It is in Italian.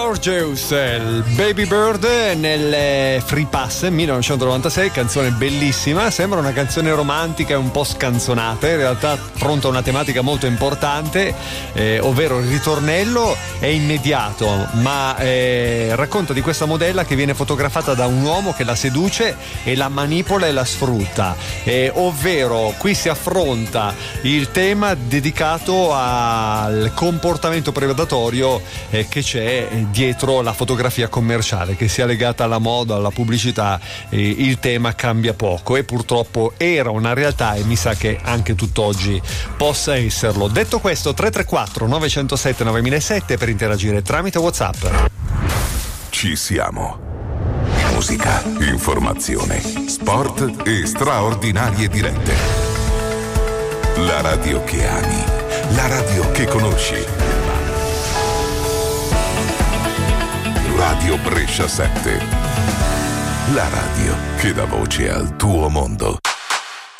Gorgeous, il Baby Bird nel Free Pass 1996, canzone bellissima, sembra una canzone romantica e un po' scanzonata, in realtà affronta una tematica molto importante, ovvero il ritornello è immediato, ma racconta di questa modella che viene fotografata da un uomo che la seduce e la manipola e la sfrutta, ovvero qui si affronta il tema dedicato al comportamento predatorio che c'è dietro la fotografia commerciale, che sia legata alla moda, alla pubblicità, il tema cambia poco e purtroppo era una realtà e mi sa che anche tutt'oggi possa esserlo. Detto questo, 334 907 9007 per interagire tramite WhatsApp. Ci siamo. Musica, informazione, sport e straordinarie dirette. La radio che ami, la radio che conosci. Radio Brescia 7. La radio che dà voce al tuo mondo.